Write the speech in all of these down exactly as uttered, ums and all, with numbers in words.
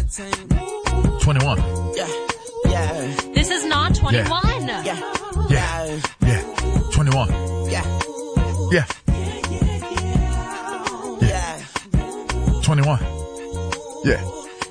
twenty-one. Yeah, yeah. This is not twenty-one. Yeah, yeah, yeah. twenty-one. Yeah, yeah, yeah. twenty-one. Yeah.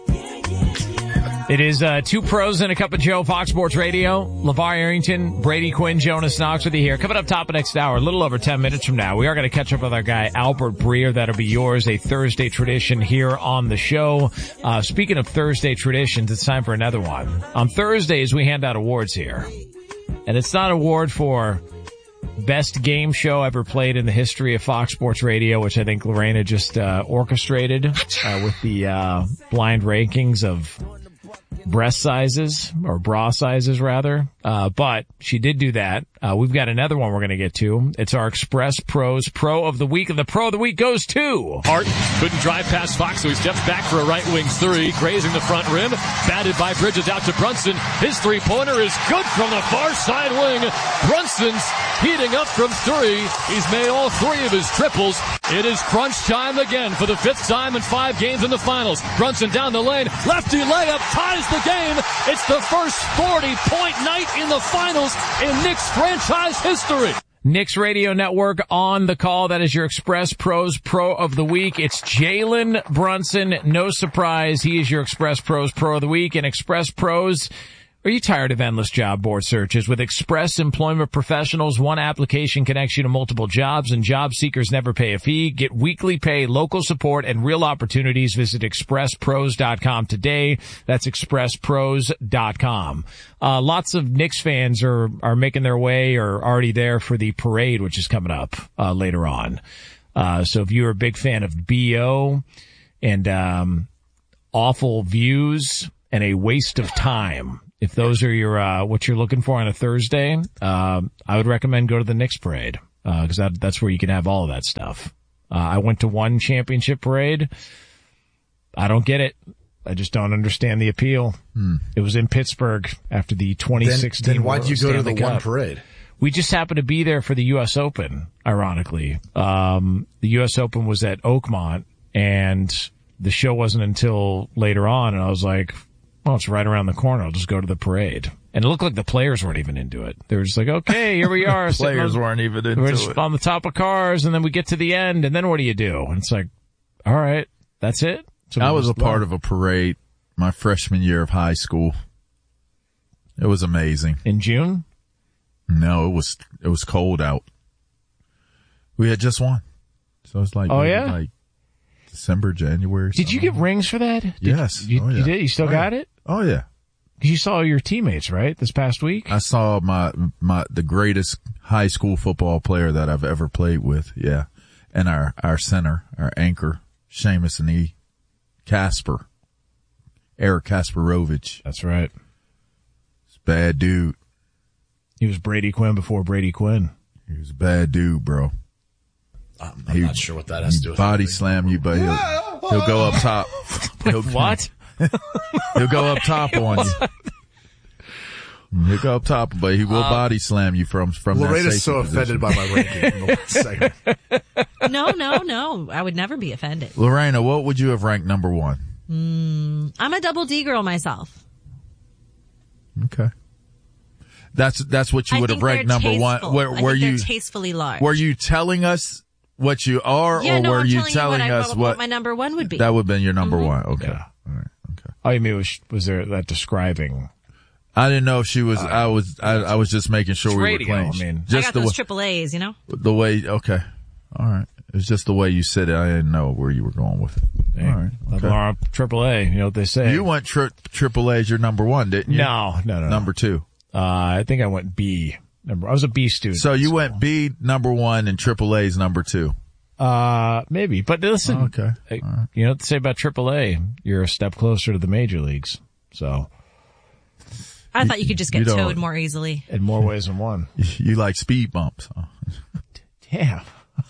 It is uh, two pros and a cup of Joe, Fox Sports Radio. LeVar Arrington, Brady Quinn, Jonas Knox with you here. Coming up top of next hour, a little over ten minutes from now, we are going to catch up with our guy, Albert Breer. That'll be yours, a Thursday tradition here on the show. Uh, speaking of Thursday traditions, it's time for another one. On Thursdays, we hand out awards here. And it's not an award for best game show ever played in the history of Fox Sports Radio, which I think Lorena just uh, orchestrated uh, with the uh, blind rankings of breast sizes, or bra sizes rather. Uh, but she did do that. Uh, we've got another one we're going to get to. It's our Express Pros Pro of the Week, and the Pro of the Week goes to Hart. Couldn't drive past Fox, so he steps back for a right wing three, grazing the front rim. Batted by Bridges out to Brunson. His three-pointer is good from the far side wing. Brunson's heating up from three. He's made all three of his triples. It is crunch time again for the fifth time in five games in the finals. Brunson down the lane. Lefty layup ties the game. It's the first forty-point night in the finals in Knicks franchise history. Knicks Radio Network on the call. That is your Express Pros Pro of the Week. It's Jalen Brunson. No surprise. He is your Express Pros Pro of the Week. And Express Pros, are you tired of endless job board searches? With Express Employment Professionals, one application connects you to multiple jobs, and job seekers never pay a fee. Get weekly pay, local support, and real opportunities. Visit express pros dot com today. That's express pros dot com. Uh, lots of Knicks fans are, are making their way or already there for the parade, which is coming up, uh, later on. Uh, so if you're a big fan of B O and, um, awful views and a waste of time, if those are your, uh, what you're looking for on a Thursday, um, I would recommend go to the Knicks parade, uh, cause that, that's where you can have all of that stuff. Uh, I went to one championship parade. I don't get it. I just don't understand the appeal. Hmm. It was in Pittsburgh after the twenty sixteen Then, then why'd you go Stanley to the Cup. one parade? We just happened to be there for the U S Open, ironically. Um, the U S Open was at Oakmont, and the show wasn't until later on, and I was like, well, it's right around the corner. I'll just go to the parade. And it looked like the players weren't even into it. They were just like, okay, here we are. Players on, weren't even into we're just it. on the top of cars, and then we get to the end, and then what do you do? And it's like, all right, that's it? So I was a part of a parade my freshman year of high school. It was amazing. In June? No, it was, it was cold out. We had just won. So it's like, oh, yeah? like December, January. Did you get rings for that? Did yes. You, oh, yeah. you did? You still oh, got yeah. it? Oh, yeah. You saw your teammates, right, this past week? I saw my, my, the greatest high school football player that I've ever played with. Yeah. And our, our center, our anchor, Seamus and E. Casper. Eric Kasparovich. That's right. He's a bad dude. He was Brady Quinn before Brady Quinn. He was a bad dude, bro. I'm, I'm he, not sure what that has to do with body anything. slam you, but he'll, he'll go up top. He'll, What? He'll go up top on you. He'll go up top, but he will um, body slam you from, from that Lorena's safety so position. offended by my ranking in the last segment. No, no, no. I would never be offended. Lorena, what would you have ranked number one? Mm, I'm a double D girl myself. Okay. That's, that's what you I would have ranked number tasteful. one. Were, I were think you, they're tastefully large. Were you telling us what you are, yeah, or no, were I'm you telling, telling you what us I, what, what my number one would be? That would have been your number mm-hmm. one. Okay. Yeah. All right. Okay. Oh, you mean, was, was there that describing? I didn't know if she was, uh, I was, I, I was just making sure we radio, were playing. I mean. Just I got the those way, triple A's, you know? The way, okay. All right. It was just the way you said it. I didn't know where you were going with it. Hey, all right. Okay. Triple A, you know what they say. You went tri- triple A as your number one, didn't you? No, no, no. Number two. Uh, I think I went B. Number, I was a B student. So you went B number one and triple A's number two. Uh, maybe. But listen, oh, okay. I, right. You know what to say about triple A? You're a step closer to the major leagues. So. I thought you could just get you towed more easily. In more ways than one. You like speed bumps. Huh? Damn.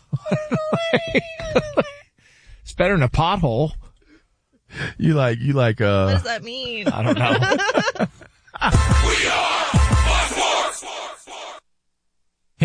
It's better than a pothole. You like, you like, uh. What does that mean? I don't know. We are Fox Sports. Hey,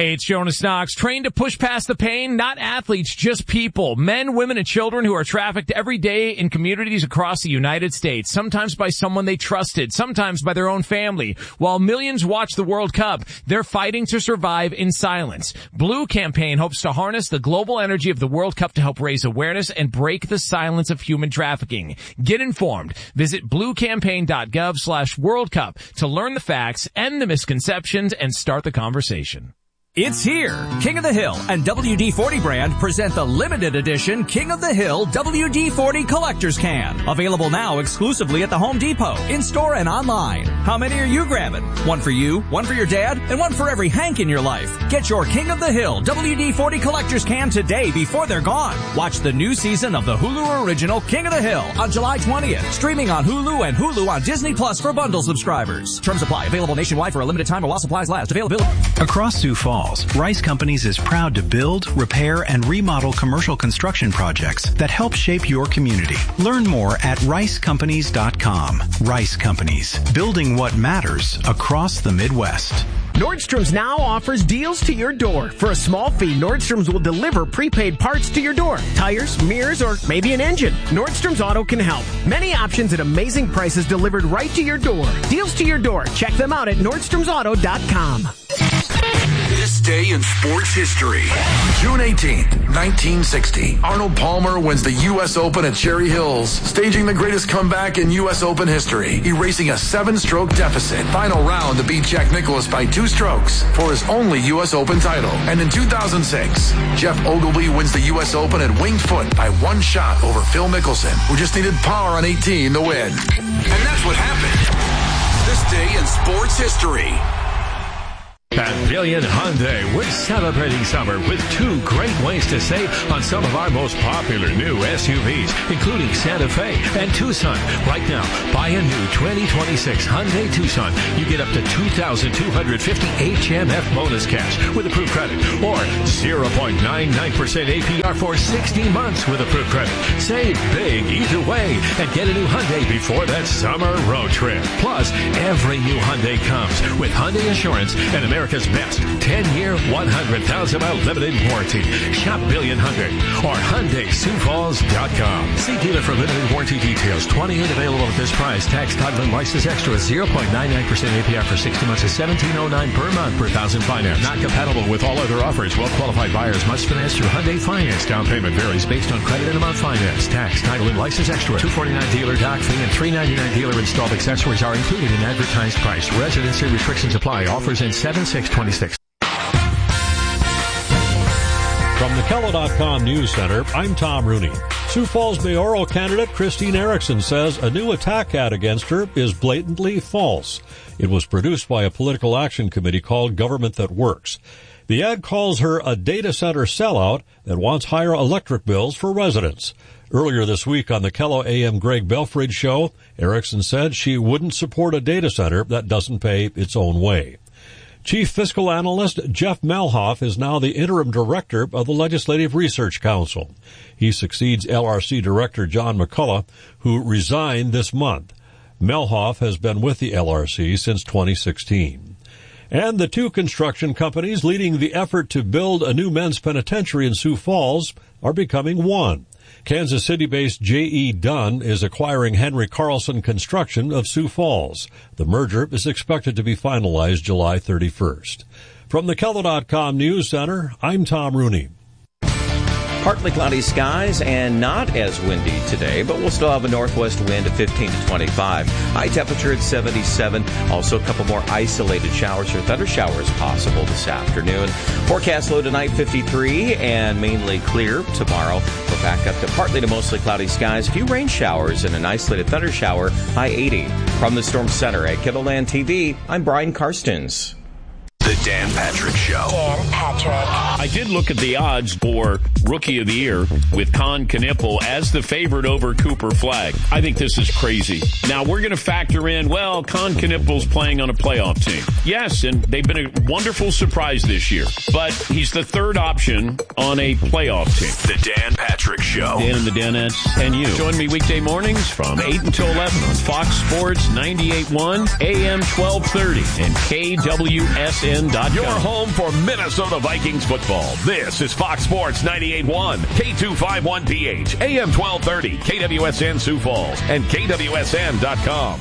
Hey, it's Jonas Knox. Trained to push past the pain? Not athletes, just people. Men, women, and children who are trafficked every day in communities across the United States. Sometimes by someone they trusted, sometimes by their own family. While millions watch the World Cup, they're fighting to survive in silence. Blue Campaign hopes to harness the global energy of the World Cup to help raise awareness and break the silence of human trafficking. Get informed. Visit bluecampaign.gov slash World Cup to learn the facts, end the misconceptions, and start the conversation. It's here. King of the Hill and W D forty brand present the limited edition King of the Hill W D forty Collector's Can. Available now exclusively at the Home Depot, in-store and online. How many are you grabbing? One for you, one for your dad, and one for every Hank in your life. Get your King of the Hill W D forty Collector's Can today before they're gone. Watch the new season of the Hulu original King of the Hill on July twentieth. Streaming on Hulu and Hulu on Disney Plus for bundle subscribers. Terms apply. Available nationwide for a limited time while supplies last. Availability. Across Sioux Falls, Rice Companies is proud to build, repair, and remodel commercial construction projects that help shape your community. Learn more at rice companies dot com. Rice Companies, building what matters across the Midwest. Nordstrom's now offers deals to your door. For a small fee, Nordstrom's will deliver prepaid parts to your door. Tires, mirrors, or maybe an engine. Nordstrom's Auto can help. Many options at amazing prices delivered right to your door. Deals to your door. Check them out at nordstrom's auto dot com. This day in sports history. June eighteenth, nineteen sixty. Arnold Palmer wins the U S Open at Cherry Hills, staging the greatest comeback in U S Open history, erasing a seven-stroke deficit. Final round to beat Jack Nicklaus by two strokes for his only U S Open title. And in two thousand six, Jeff Ogilvy wins the U S Open at Winged Foot by one shot over Phil Mickelson, who just needed par on eighteen to win. And that's what happened. This day in sports history. Pavilion Hyundai, we're celebrating summer with two great ways to save on some of our most popular new S U Vs, including Santa Fe and Tucson. Right now, buy a new twenty twenty-six Hyundai Tucson. You get up to two thousand two hundred fifty H M F bonus cash with approved credit, or zero point nine nine percent A P R for sixty months with approved credit. Save big either way and get a new Hyundai before that summer road trip. Plus, every new Hyundai comes with Hyundai Insurance and American America's best ten-year, one hundred thousand mile limited warranty. Shop Billion Hyundai or Hyundai Sioux Falls dot com. See dealer for limited warranty details. twenty-eight available at this price. Tax, title, and license extra. zero point nine nine percent A P R for sixty months is seventeen oh nine per month per thousand finance. Not compatible with all other offers. Well-qualified buyers must finance through Hyundai Finance. Down payment varies based on credit and amount finance. Tax, title, and license extra. two forty-nine dealer dock fee and three ninety-nine dealer installed accessories are included in advertised price. Residency restrictions apply. Offers in seven six twenty-six. From the Kello dot com News Center, I'm Tom Rooney. Sioux Falls mayoral candidate Christine Erickson says a new attack ad against her is blatantly false. It was produced by a political action committee called Government That Works. The ad calls her a data center sellout that wants higher electric bills for residents. Earlier this week on the Kello A M Greg Belfridge show, Erickson said she wouldn't support a data center that doesn't pay its own way. Chief Fiscal Analyst Jeff Melhoff is now the interim director of the Legislative Research Council. He succeeds L R C Director John McCullough, who resigned this month. Melhoff has been with the L R C since twenty sixteen. And the two construction companies leading the effort to build a new men's penitentiary in Sioux Falls are becoming one. Kansas City-based J E. Dunn is acquiring Henry Carlson Construction of Sioux Falls. The merger is expected to be finalized July thirty-first. From the Kello dot com News Center, I'm Tom Rooney. Partly cloudy skies and not as windy today, but we'll still have a northwest wind of fifteen to twenty-five. High temperature at seventy-seven. Also a couple more isolated showers or thunder showers possible this afternoon. Forecast low tonight fifty-three and mainly clear. Tomorrow we're back up to partly to mostly cloudy skies. A few rain showers and an isolated thunder shower. High eighty. From the Storm Center at Kibbeland T V, I'm Brian Karstens. The Dan Patrick Show. Dan Patrick. I did look at the odds for Rookie of the Year with Con Knippel as the favorite over Cooper Flagg. I think this is crazy. Now, we're going to factor in, well, Con Knippel's playing on a playoff team. Yes, and they've been a wonderful surprise this year. But he's the third option on a playoff team. The Dan Patrick Show. Dan and the Danettes and you. Join me weekday mornings from eight until eleven on Fox Sports ninety-eight point one, A M twelve thirty, and K W S N. N dot com. Your home for Minnesota Vikings football. This is Fox Sports ninety-eight point one, K two fifty-one P H, A M twelve thirty, K W S N Sioux Falls, and K W S N dot com.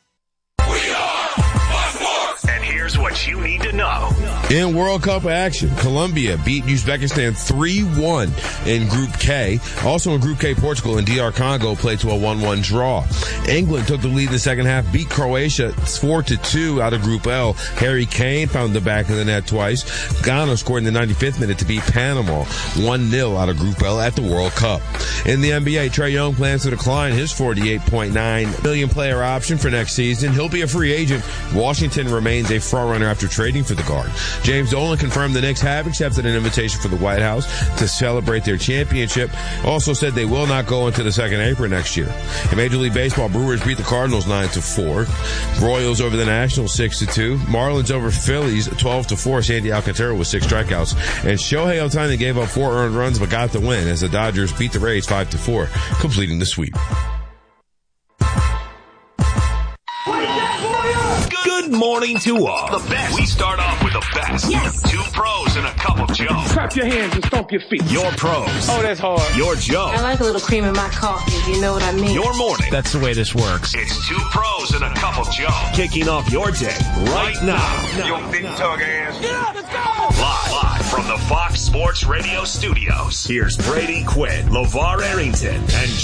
And here's what you need to know. In World Cup action, Colombia beat Uzbekistan three one in Group K. Also in Group K, Portugal and D R Congo played to a one one draw. England took the lead in the second half, beat Croatia four to two out of Group L. Harry Kane found the back of the net twice. Ghana scored in the ninety-fifth minute to beat Panama one nil out of Group L at the World Cup. In the N B A, Trae Young plans to decline his forty-eight point nine million dollars player option for next season. He'll be a free agent. Washington remains a frontrunner after trading for the guard. James Dolan confirmed the Knicks have accepted an invitation for the White House to celebrate their championship. Also said they will not go into the second apron next year. In Major League Baseball, Brewers beat the Cardinals nine to four. Royals over the Nationals six to two. Marlins over Phillies twelve to four. Sandy Alcantara with six strikeouts. And Shohei Ohtani gave up four earned runs but got the win as the Dodgers beat the Rays five to four, completing the sweep. Good morning to all. The best. We start off with the best. Yes. Two pros and a cup of Joe. Clap your hands and stomp your feet. Your pros. Oh, that's hard. Your Joe. I like a little cream in my coffee, if you know what I mean. Your morning. That's the way this works. It's two pros and a cup of Joe. Kicking off your day right now. Yo, big tug ass. Yeah, let's go. Live, live from the Fox Sports Radio studios. Here's Brady Quinn, LeVar Arrington, and